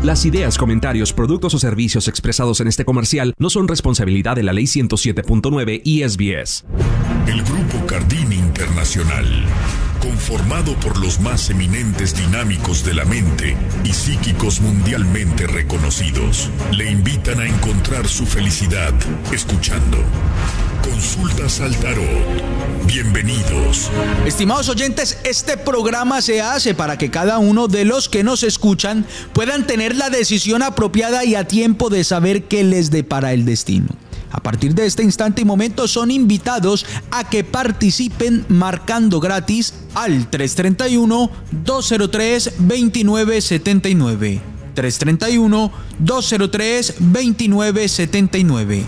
Las ideas, comentarios, productos o servicios expresados en este comercial no son responsabilidad de la Ley 107.9 y SBS. El Grupo Cardini Internacional, conformado por los más eminentes dinámicos de la mente y psíquicos mundialmente reconocidos, le invitan a encontrar su felicidad escuchando Consultas al Tarot. Bienvenidos. Estimados oyentes, este programa se hace para que cada uno de los que nos escuchan puedan tener la decisión apropiada y a tiempo de saber qué les depara el destino. A partir de este instante y momento son invitados a que participen marcando gratis al 331-203-2979. 331-203-2979.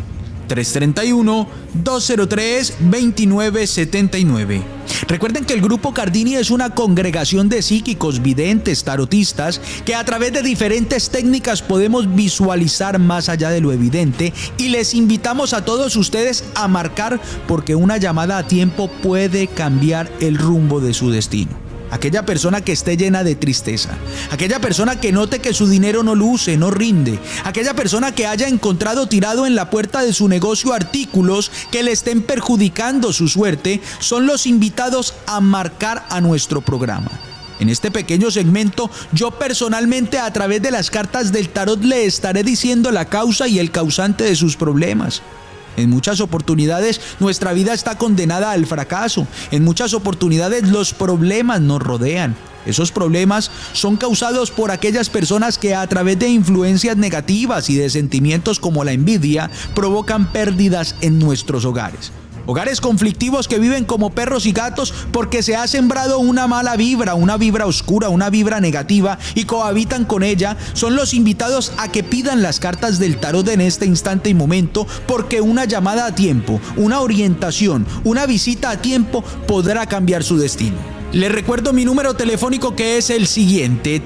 331-203-2979. Recuerden que el Grupo Cardini es una congregación de psíquicos, videntes, tarotistas, que a través de diferentes técnicas podemos visualizar más allá de lo evidente, y les invitamos a todos ustedes a marcar, porque una llamada a tiempo puede cambiar el rumbo de su destino. Aquella persona que esté llena de tristeza, aquella persona que note que su dinero no luce, no rinde, aquella persona que haya encontrado tirado en la puerta de su negocio artículos que le estén perjudicando su suerte, son los invitados a marcar a nuestro programa. En este pequeño segmento, yo personalmente a través de las cartas del tarot le estaré diciendo la causa y el causante de sus problemas. En muchas oportunidades nuestra vida está condenada al fracaso. En muchas oportunidades los problemas nos rodean. Esos problemas son causados por aquellas personas que a través de influencias negativas y de sentimientos como la envidia provocan pérdidas en nuestros hogares. Hogares conflictivos que viven como perros y gatos porque se ha sembrado una mala vibra, una vibra oscura, una vibra negativa, y cohabitan con ella. Son los invitados a que pidan las cartas del tarot en este instante y momento, porque una llamada a tiempo, una orientación, una visita a tiempo podrá cambiar su destino. Les recuerdo mi número telefónico, que es el siguiente: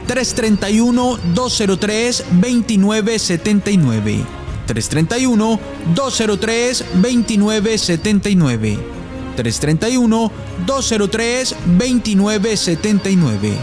331-203-2979. 331-203-2979. 331-203-2979.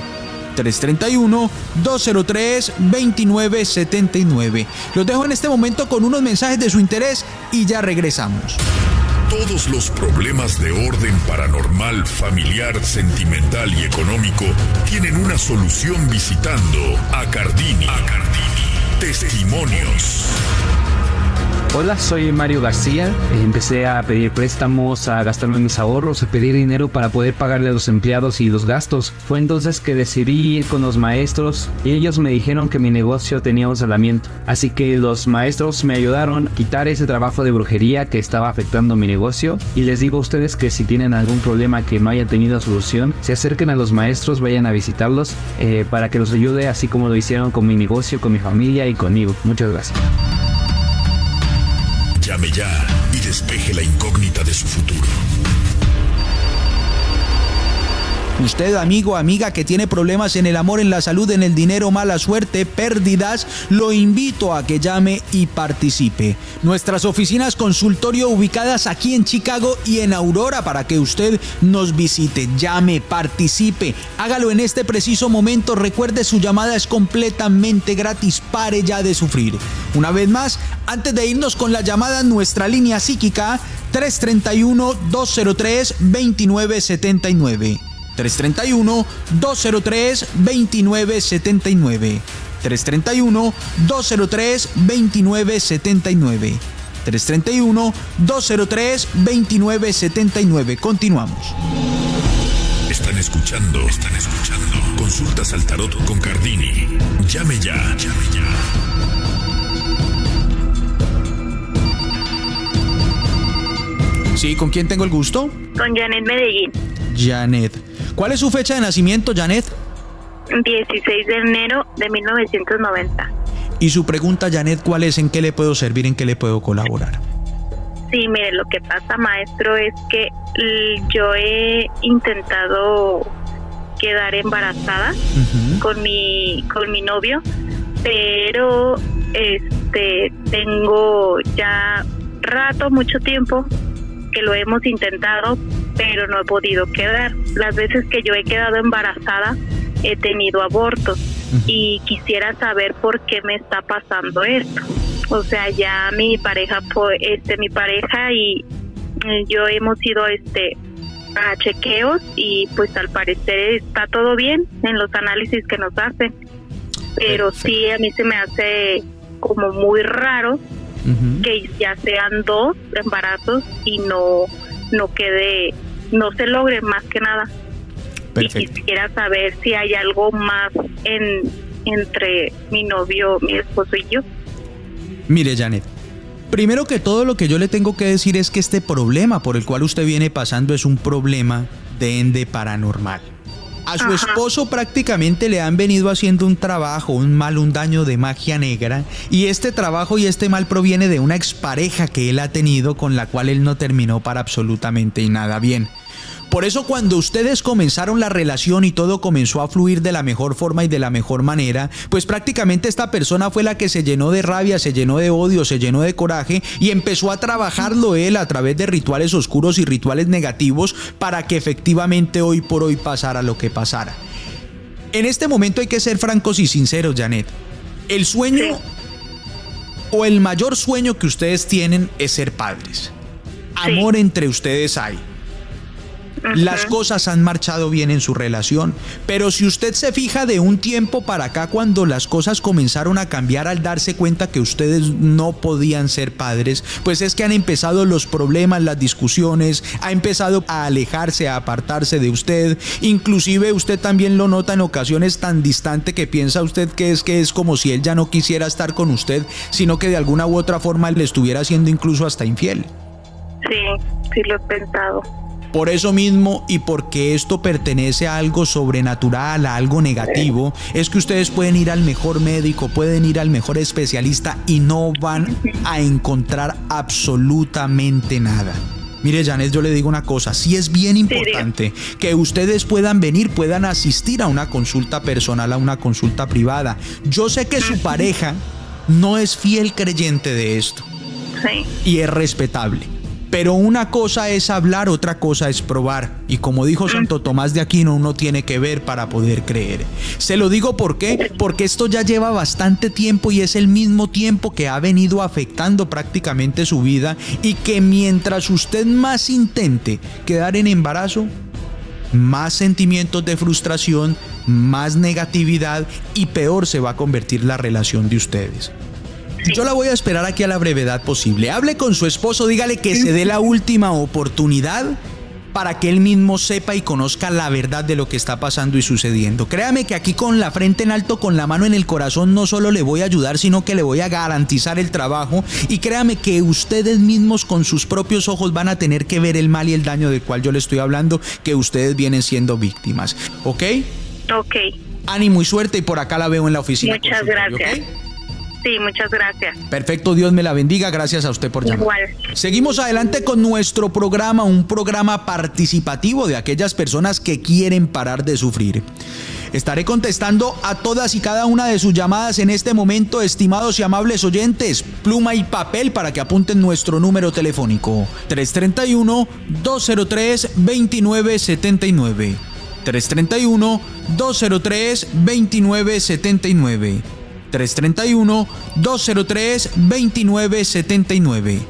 331-203-2979. Los dejo en este momento con unos mensajes de su interés y ya regresamos. Todos los problemas de orden paranormal, familiar, sentimental y económico tienen una solución visitando a Cardini. Testimonios. Hola, soy Mario García. Empecé a pedir préstamos, a gastarme mis ahorros, a pedir dinero para poder pagarle a los empleados y los gastos. Fue entonces que decidí ir con los maestros y ellos me dijeron que mi negocio tenía un salamiento. Así que los maestros me ayudaron a quitar ese trabajo de brujería que estaba afectando mi negocio. Y les digo a ustedes que si tienen algún problema que no haya tenido solución, se acerquen a los maestros, vayan a visitarlos para que los ayude, así como lo hicieron con mi negocio, con mi familia y conmigo. Muchas gracias. Llame ya y despeje la incógnita de su futuro. Usted, amigo, amiga, que tiene problemas en el amor, en la salud, en el dinero, mala suerte, pérdidas, lo invito a que llame y participe. Nuestras oficinas consultorio ubicadas aquí en Chicago y en Aurora, para que usted nos visite. Llame, participe, hágalo en este preciso momento. Recuerde, su llamada es completamente gratis. Pare ya de sufrir. Una vez más, antes de irnos con la llamada, nuestra línea psíquica 331-203-2979. 331-203-2979. 331-203-2979. 331-203-2979. Continuamos. Están escuchando. Consultas al Tarot con Cardini. Llame ya. Sí, ¿con quién tengo el gusto? Con Janet Medellín. Janet. ¿Cuál es su fecha de nacimiento, Janet? 16 de enero de 1990. Y su pregunta, Janet, ¿cuál es? ¿En qué le puedo servir? ¿En qué le puedo colaborar? Sí, mire, lo que pasa, maestro, es que yo he intentado quedar embarazada con mi novio, pero tengo ya mucho tiempo que lo hemos intentado, pero no he podido quedar. Las veces que yo he quedado embarazada he tenido abortos. y quisiera saber por qué me está pasando esto. O sea, ya mi pareja y yo hemos ido a chequeos y pues al parecer está todo bien en los análisis que nos hacen, pero sí a mí se me hace como muy raro que ya sean 2 embarazos y no se logre, más que nada. Perfecto. Y quisiera saber si hay algo más entre mi esposo y yo. Mire, Janet, primero que todo lo que yo le tengo que decir es que este problema por el cual usted viene pasando es un problema de ende paranormal. A su esposo prácticamente le han venido haciendo un trabajo, un daño de magia negra, y este trabajo y este mal proviene de una expareja que él ha tenido con la cual él no terminó para absolutamente nada bien. Por eso cuando ustedes comenzaron la relación y todo comenzó a fluir de la mejor forma y de la mejor manera, pues prácticamente esta persona fue la que se llenó de rabia, se llenó de odio, se llenó de coraje y empezó a trabajarlo él a través de rituales oscuros y rituales negativos para que efectivamente hoy por hoy pasara lo que pasara. En este momento hay que ser francos y sinceros, Janet. El sueño o el mayor sueño que ustedes tienen es ser padres. Amor entre ustedes hay. Las cosas han marchado bien en su relación, pero si usted se fija de un tiempo para acá, cuando las cosas comenzaron a cambiar al darse cuenta que ustedes no podían ser padres, pues es que han empezado los problemas, las discusiones, ha empezado a alejarse, a apartarse de usted, inclusive usted también lo nota en ocasiones tan distante que piensa usted que es como si él ya no quisiera estar con usted, sino que de alguna u otra forma le estuviera siendo incluso hasta infiel. Sí lo he pensado. Por eso mismo y porque esto pertenece a algo sobrenatural, a algo negativo, es que ustedes pueden ir al mejor médico, pueden ir al mejor especialista y no van a encontrar absolutamente nada. Mire, Janet, yo le digo una cosa, sí es bien importante que ustedes puedan asistir a una consulta personal, a una consulta privada. Yo sé que su pareja no es fiel creyente de esto y es respetable. Pero una cosa es hablar, otra cosa es probar. Y como dijo Santo Tomás de Aquino, uno tiene que ver para poder creer. Se lo digo ¿por qué? Porque esto ya lleva bastante tiempo y es el mismo tiempo que ha venido afectando prácticamente su vida, y que mientras usted más intente quedar en embarazo, más sentimientos de frustración, más negatividad y peor se va a convertir la relación de ustedes. Yo la voy a esperar aquí a la brevedad posible. Hable con su esposo, dígale que se dé la última oportunidad para que él mismo sepa y conozca la verdad de lo que está pasando y sucediendo. Créame que aquí con la frente en alto, con la mano en el corazón, no solo le voy a ayudar, sino que le voy a garantizar el trabajo, y créame que ustedes mismos con sus propios ojos van a tener que ver el mal y el daño del cual yo le estoy hablando, que ustedes vienen siendo víctimas. ¿Ok? Ok. Ánimo y suerte, y por acá la veo en la oficina. Muchas gracias. ¿Okay? Sí, muchas gracias. Perfecto, Dios me la bendiga, gracias a usted por llamar. Igual. Seguimos adelante con nuestro programa, un programa participativo de aquellas personas que quieren parar de sufrir. Estaré contestando a todas y cada una de sus llamadas en este momento, estimados y amables oyentes. Pluma y papel para que apunten nuestro número telefónico: 331-203-2979. 331-203-2979. 331-203-2979.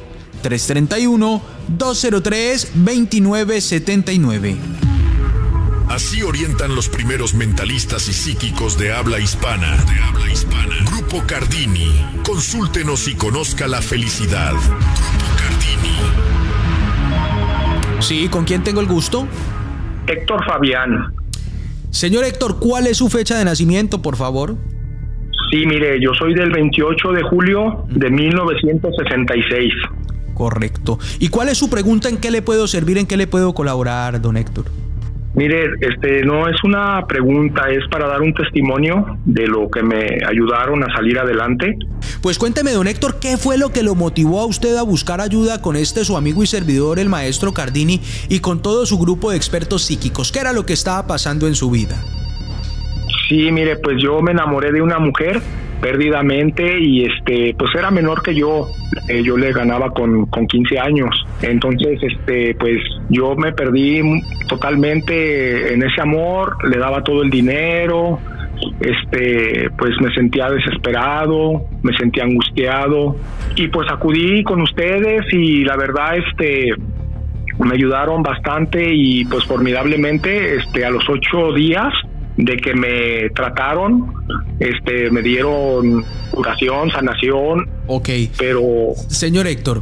331-203-2979. Así orientan los primeros mentalistas y psíquicos de habla hispana. Grupo Cardini. Consúltenos y conozca la felicidad. Grupo Cardini. Sí, ¿con quién tengo el gusto? Héctor Fabián. Señor Héctor, ¿cuál es su fecha de nacimiento, por favor? Sí, mire, yo soy del 28 de julio de 1966. Correcto. ¿Y cuál es su pregunta? ¿En qué le puedo servir? ¿En qué le puedo colaborar, don Héctor? Mire, no es una pregunta, es para dar un testimonio de lo que me ayudaron a salir adelante. Pues cuénteme, don Héctor, ¿qué fue lo que lo motivó a usted a buscar ayuda con su amigo y servidor, el maestro Cardini, y con todo su grupo de expertos psíquicos? ¿Qué era lo que estaba pasando en su vida? Sí, mire, pues yo me enamoré de una mujer perdidamente y pues era menor que yo le ganaba con 15 años. Entonces, pues yo me perdí totalmente en ese amor, le daba todo el dinero, pues me sentía desesperado, me sentía angustiado y pues acudí con ustedes y la verdad me ayudaron bastante y pues formidablemente a los 8 días de que me trataron, me dieron curación, sanación. Ok. Pero señor Héctor,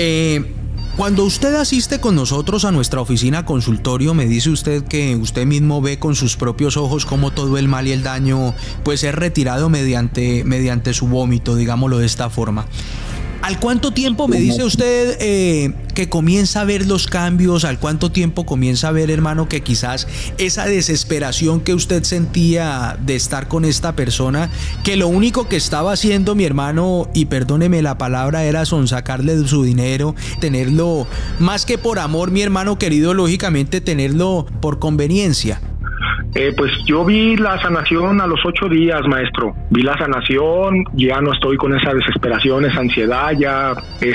cuando usted asiste con nosotros a nuestra oficina consultorio, me dice usted que usted mismo ve con sus propios ojos cómo todo el mal y el daño pues es retirado mediante su vómito, digámoslo de esta forma. ¿Al cuánto tiempo me dice usted que comienza a ver los cambios? ¿Al cuánto tiempo comienza a ver, hermano, que quizás esa desesperación que usted sentía de estar con esta persona, que lo único que estaba haciendo, mi hermano, y perdóneme la palabra, era sonsacarle su dinero, tenerlo más que por amor, mi hermano querido, lógicamente tenerlo por conveniencia? Pues yo vi la sanación a los 8 días, maestro. Vi la sanación, ya no estoy con esa desesperación, esa ansiedad, ya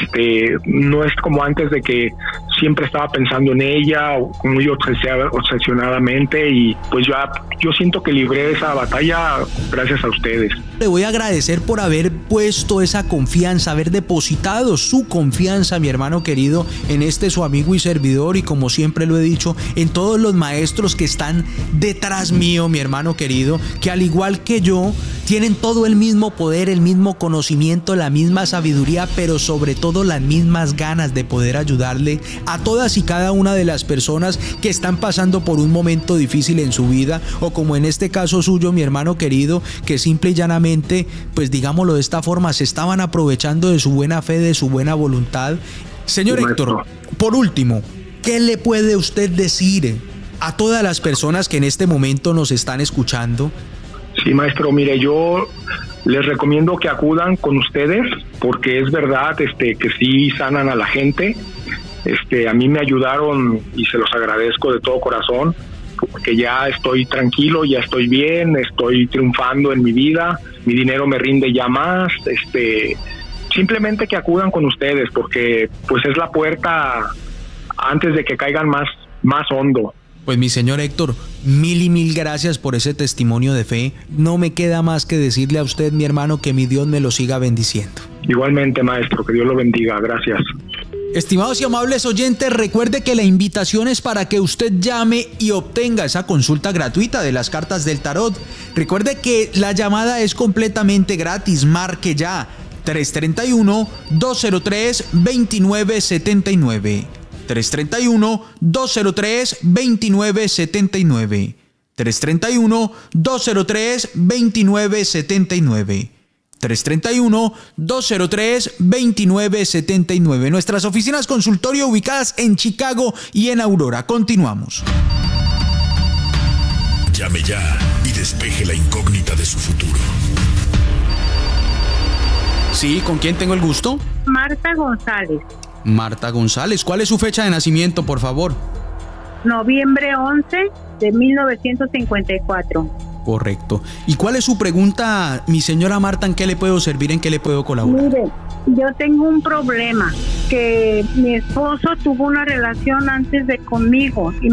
no es como antes de que siempre estaba pensando en ella muy obsesionadamente y pues yo siento que libré esa batalla gracias a ustedes. Le voy a agradecer por haber puesto esa confianza, haber depositado su confianza, mi hermano querido, en su amigo y servidor, y como siempre lo he dicho, en todos los maestros que están detrás mío, mi hermano querido, que al igual que yo, tienen todo el mismo poder, el mismo conocimiento, la misma sabiduría, pero sobre todo las mismas ganas de poder ayudarle a todas y cada una de las personas que están pasando por un momento difícil en su vida, o como en este caso suyo, mi hermano querido, que simple y llanamente, pues digámoslo de esta forma, se estaban aprovechando de su buena fe, de su buena voluntad. Señor Héctor, por último, ¿qué le puede usted decir a todas las personas que en este momento nos están escuchando? Sí, maestro, mire, yo les recomiendo que acudan con ustedes porque es verdad que sí sanan a la gente. A mí me ayudaron y se los agradezco de todo corazón porque ya estoy tranquilo, ya estoy bien, estoy triunfando en mi vida, mi dinero me rinde ya más. Simplemente que acudan con ustedes porque pues es la puerta antes de que caigan más hondo. Pues mi señor Héctor, mil y mil gracias por ese testimonio de fe. No me queda más que decirle a usted, mi hermano, que mi Dios me lo siga bendiciendo. Igualmente, maestro, que Dios lo bendiga. Gracias. Estimados y amables oyentes, recuerde que la invitación es para que usted llame y obtenga esa consulta gratuita de las cartas del tarot. Recuerde que la llamada es completamente gratis. Marque ya 331-203-2979. 331-203-2979. 331-203-2979. 331-203-2979. Nuestras oficinas consultorio ubicadas en Chicago y en Aurora. Continuamos. Llame ya y despeje la incógnita de su futuro. Sí, ¿con quién tengo el gusto? Marta González. Marta González, ¿cuál es su fecha de nacimiento, por favor? Noviembre 11 de 1954. Correcto. ¿Y cuál es su pregunta, mi señora Marta? ¿En qué le puedo servir? ¿En qué le puedo colaborar? Mire, yo tengo un problema, que mi esposo tuvo una relación antes de conmigo y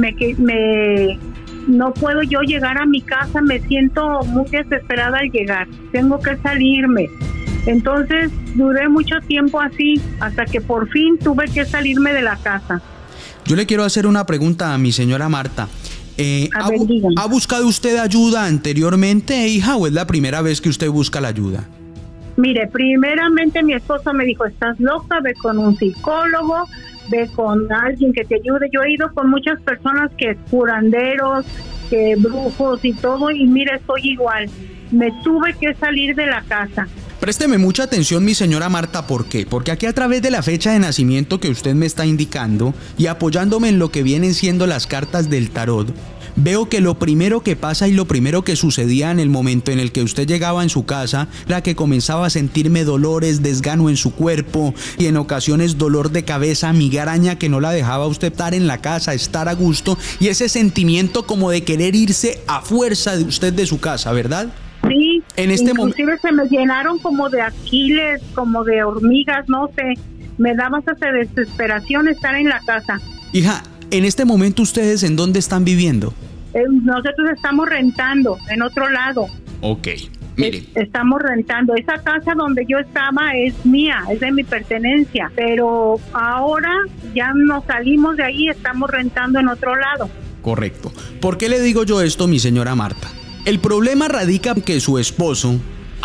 no puedo yo llegar a mi casa, me siento muy desesperada al llegar, tengo que salirme. Entonces duré mucho tiempo así, hasta que por fin tuve que salirme de la casa. Yo le quiero hacer una pregunta a mi señora Marta. ¿Ha buscado usted ayuda anteriormente, hija, o es la primera vez que usted busca la ayuda? Mire, primeramente mi esposo me dijo, estás loca, ve con un psicólogo, ve con alguien que te ayude. Yo he ido con muchas personas que curanderos, que brujos y todo, y mire, estoy igual. Me tuve que salir de la casa. Présteme mucha atención, mi señora Marta, ¿por qué? Porque aquí a través de la fecha de nacimiento que usted me está indicando y apoyándome en lo que vienen siendo las cartas del tarot, veo que lo primero que pasa y lo primero que sucedía en el momento en el que usted llegaba en su casa era que comenzaba a sentirme dolores, desgano en su cuerpo y en ocasiones dolor de cabeza, migraña que no la dejaba usted estar en la casa, estar a gusto, y ese sentimiento como de querer irse a fuerza de usted de su casa, ¿verdad? Sí, en este inclusive se me llenaron como de aquiles, como de hormigas, no sé, me daba esa desesperación estar en la casa. Hija, en este momento ustedes ¿en dónde están viviendo? Nosotros estamos rentando en otro lado. Ok, mire. Estamos rentando. Esa casa donde yo estaba es mía, es de mi pertenencia, pero ahora ya nos salimos de ahí, estamos rentando en otro lado. Correcto. ¿Por qué le digo yo esto, mi señora Marta? El problema radica en que su esposo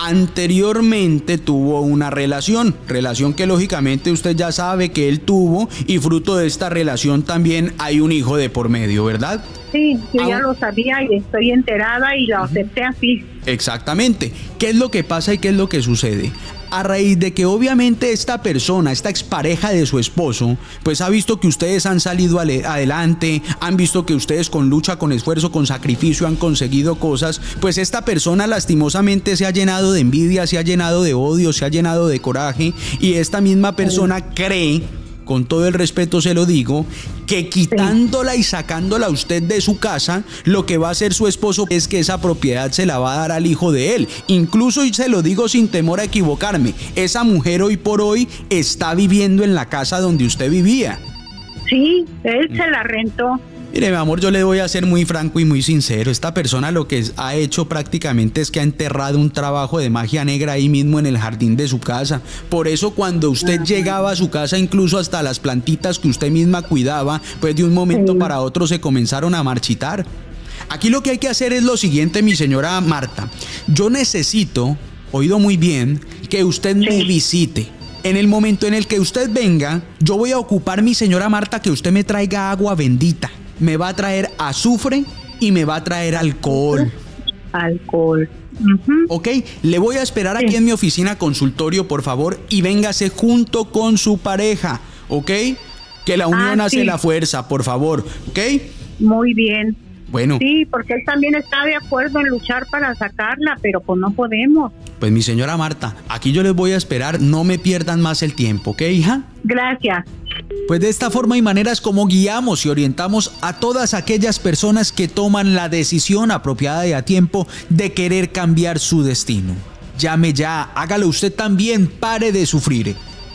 anteriormente tuvo una relación que lógicamente usted ya sabe que él tuvo, y fruto de esta relación también hay un hijo de por medio, ¿verdad? Sí, yo ya lo sabía y estoy enterada y lo acepté así. Exactamente. ¿Qué es lo que pasa y qué es lo que sucede? A raíz de que obviamente esta persona, esta expareja de su esposo, pues ha visto que ustedes han salido adelante, han visto que ustedes con lucha, con esfuerzo, con sacrificio han conseguido cosas, pues esta persona lastimosamente se ha llenado de envidia, se ha llenado de odio, se ha llenado de coraje, y esta misma persona cree, con todo el respeto se lo digo, que quitándola y sacándola a usted de su casa, lo que va a hacer su esposo es que esa propiedad se la va a dar al hijo de él. Incluso, y se lo digo sin temor a equivocarme, esa mujer hoy por hoy está viviendo en la casa donde usted vivía. Sí, él se la rentó. Mire, mi amor, yo le voy a ser muy franco y muy sincero. Esta persona lo que ha hecho prácticamente es que ha enterrado un trabajo de magia negra ahí mismo en el jardín de su casa. Por eso cuando usted llegaba a su casa, incluso hasta las plantitas que usted misma cuidaba, pues de un momento para otro se comenzaron a marchitar. Aquí lo que hay que hacer es lo siguiente, mi señora Marta. Yo necesito, oído muy bien, que usted me visite. En el momento en el que usted venga, yo voy a ocupar, mi señora Marta, que usted me traiga agua bendita. Me va a traer azufre y me va a traer alcohol. Alcohol. Ok, le voy a esperar aquí en mi oficina consultorio, por favor, y véngase junto con su pareja, ¿ok? Que la unión hace la fuerza, por favor, ¿ok? Muy bien. Bueno. Sí, porque él también está de acuerdo en luchar para sacarla, pero pues no podemos. Pues mi señora Marta, aquí yo les voy a esperar, no me pierdan más el tiempo, ¿ok, hija? Gracias. Pues de esta forma y manera es como guiamos y orientamos a todas aquellas personas que toman la decisión apropiada y a tiempo de querer cambiar su destino. Llame ya, hágalo usted también, pare de sufrir.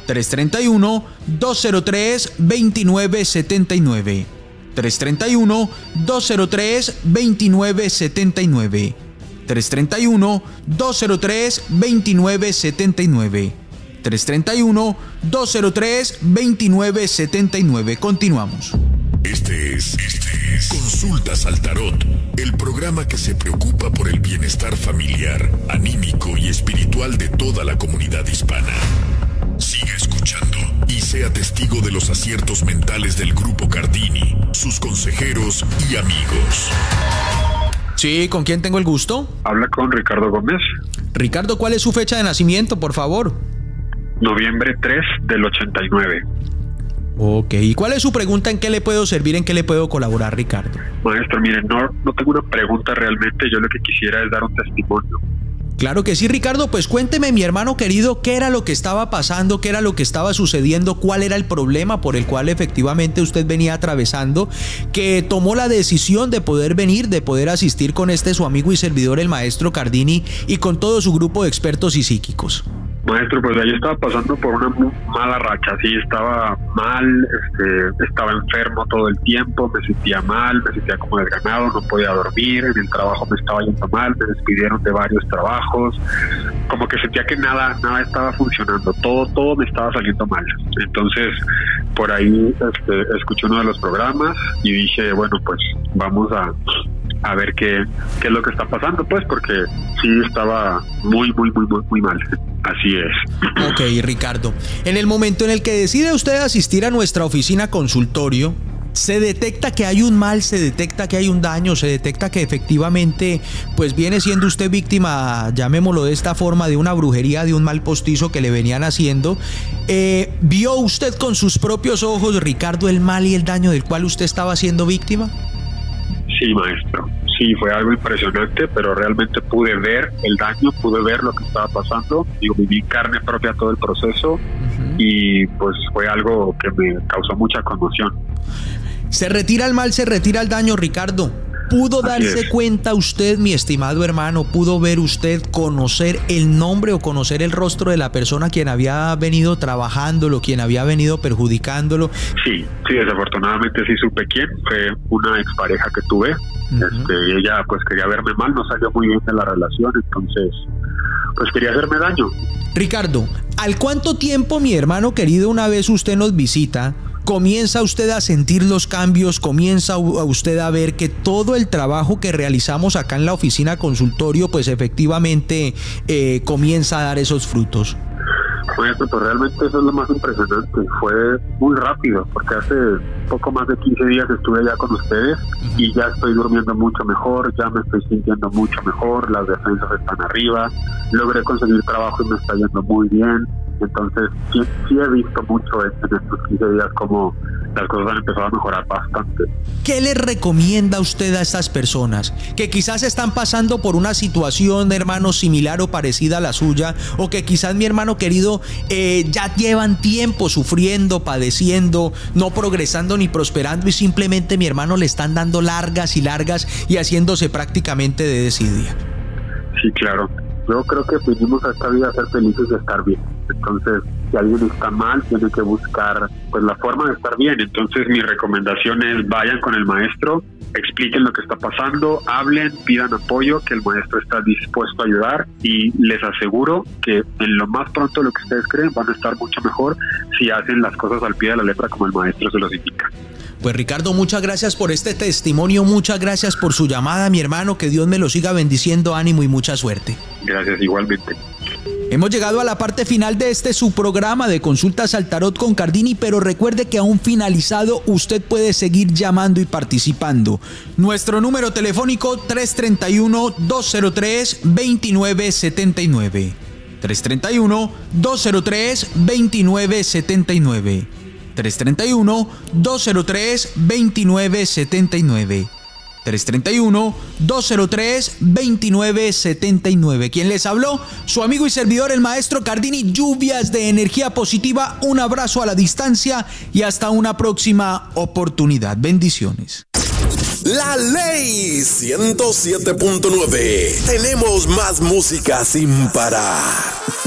331-203-2979. 331-203-2979. 331-203-2979. 331-203-2979. Continuamos. Este es Consultas al Tarot, el programa que se preocupa por el bienestar familiar, anímico y espiritual de toda la comunidad hispana. Siga escuchando y sea testigo de los aciertos mentales del Grupo Cardini, sus consejeros y amigos. Sí, ¿con quién tengo el gusto? Habla con Ricardo Gómez. Ricardo, ¿cuál es su fecha de nacimiento, por favor? Noviembre 3 del 89. Ok, ¿y cuál es su pregunta? ¿En qué le puedo servir? ¿En qué le puedo colaborar, Ricardo? Maestro, miren, no tengo una pregunta realmente. Yo lo que quisiera es dar un testimonio. Claro que sí, Ricardo, pues cuénteme, mi hermano querido, qué era lo que estaba pasando, qué era lo que estaba sucediendo, cuál era el problema por el cual efectivamente usted venía atravesando, que tomó la decisión de poder venir, de poder asistir con su amigo y servidor, el maestro Cardini, y con todo su grupo de expertos y psíquicos. Maestro, pues yo estaba pasando por una mala racha, sí, estaba mal, estaba enfermo todo el tiempo, me sentía mal, me sentía como desganado, no podía dormir, en el trabajo me estaba yendo mal, me despidieron de varios trabajos, como que sentía que nada estaba funcionando, todo me estaba saliendo mal. Entonces, por ahí escuché uno de los programas y dije, bueno, pues vamos a ver qué es lo que está pasando, pues, porque sí estaba muy mal. Así es. Ok, Ricardo. En el momento en el que decide usted asistir a nuestra oficina consultorio, se detecta que hay un mal, se detecta que hay un daño, se detecta que efectivamente pues viene siendo usted víctima, llamémoslo de esta forma, de una brujería, de un mal postizo que le venían haciendo. ¿Vio usted con sus propios ojos, Ricardo, el mal y el daño del cual usted estaba siendo víctima? Sí, maestro. Sí, fue algo impresionante, pero realmente pude ver el daño, pude ver lo que estaba pasando. Viví en carne propia todo el proceso y pues fue algo que me causó mucha conmoción. ¿Se retira el mal, se retira el daño, Ricardo? ¿Pudo darse cuenta usted, mi estimado hermano, pudo ver usted, conocer el nombre o conocer el rostro de la persona quien había venido trabajándolo, quien había venido perjudicándolo? Sí, desafortunadamente sí supe quién. Fue una expareja que tuve. Ella pues quería verme mal, no salió muy bien de la relación, entonces pues quería hacerme daño. Ricardo, ¿al cuánto tiempo, mi hermano querido, una vez usted nos visita, comienza usted a sentir los cambios, comienza a usted a ver que todo el trabajo que realizamos acá en la oficina consultorio, pues efectivamente comienza a dar esos frutos? Maestro, pues realmente eso es lo más impresionante. Fue muy rápido, porque hace poco más de 15 días estuve ya con ustedes y ya estoy durmiendo mucho mejor, ya me estoy sintiendo mucho mejor, las defensas están arriba, logré conseguir trabajo y me está yendo muy bien. Entonces sí he visto mucho en estos 15 días como las cosas han empezado a mejorar bastante. ¿Qué le recomienda usted a estas personas que quizás están pasando por una situación, hermano, similar o parecida a la suya, o que quizás, mi hermano querido, ya llevan tiempo sufriendo, padeciendo, no progresando ni prosperando y simplemente, mi hermano, le están dando largas y largas y haciéndose prácticamente de desidia? Sí, claro. Yo creo que vinimos a esta vida a ser felices y a estar bien. Entonces, si alguien está mal, tiene que buscar pues la forma de estar bien. Entonces, mi recomendación es vayan con el maestro, expliquen lo que está pasando, hablen, pidan apoyo, que el maestro está dispuesto a ayudar y les aseguro que en lo más pronto de lo que ustedes creen van a estar mucho mejor si hacen las cosas al pie de la letra como el maestro se los indica. Pues Ricardo, muchas gracias por este testimonio, muchas gracias por su llamada, mi hermano, que Dios me lo siga bendiciendo, ánimo y mucha suerte. Gracias, igualmente. Hemos llegado a la parte final de su programa de Consultas al Tarot con Cardini, pero recuerde que aún finalizado usted puede seguir llamando y participando. Nuestro número telefónico 331-203-2979. 331-203-2979. 331-203-2979. 331-203-2979. ¿Quién les habló? Su amigo y servidor, el maestro Cardini. Lluvias de energía positiva. Un abrazo a la distancia y hasta una próxima oportunidad. Bendiciones. La Ley 107.9. Tenemos más música sin parar.